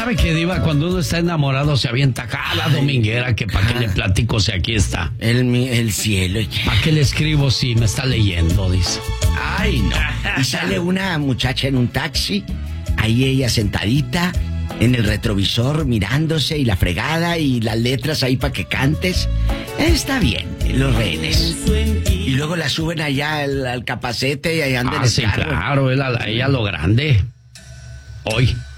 ¿Sabe qué, Diva? Cuando uno está enamorado se avienta cada dominguera que para qué le platico si aquí está. El cielo. ¿Para qué le escribo si me está leyendo? Dice. Ay, no. Y sale una muchacha en un taxi, ahí ella sentadita, en el retrovisor mirándose y la fregada y las letras ahí para que cantes. Está bien, los rehenes. Y luego la suben allá al capacete y ahí andan en el sí, carro. claro, ella lo grande. Hoy.